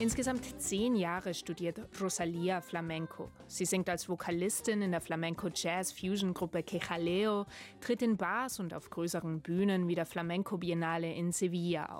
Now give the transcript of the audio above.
Insgesamt 10 Jahre studiert Rosalía Flamenco. Sie singt als Vokalistin in der Flamenco-Jazz-Fusion-Gruppe Quejaleo, tritt in Bars und auf größeren Bühnen wie der Flamenco Biennale in Sevilla auf.